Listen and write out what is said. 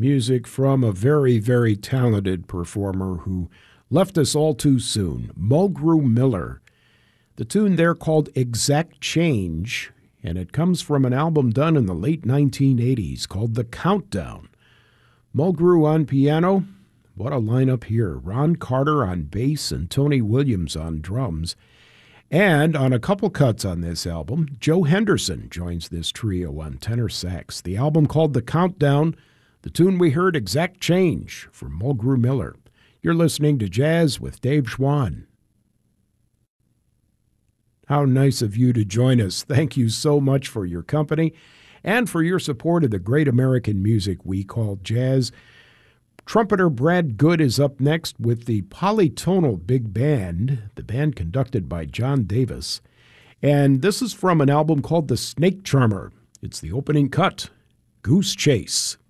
Music from a very, very talented performer who left us all too soon, Mulgrew Miller. The tune there called Exact Change, and it comes from an album done in the late 1980s called The Countdown. Mulgrew on piano. What a lineup here. Ron Carter on bass and Tony Williams on drums. And on a couple cuts on this album, Joe Henderson joins this trio on tenor sax. The album called The Countdown, the tune we heard, Exact Change, from Mulgrew Miller. You're listening to Jazz with Dave Schwann. How nice of you to join us. Thank you so much for your company and for your support of the great American music we call jazz. Trumpeter Brad Good is up next with the Polytonal Big Band, the band conducted by John Davis. And this is from an album called The Snake Charmer. It's the opening cut, Goose Chase.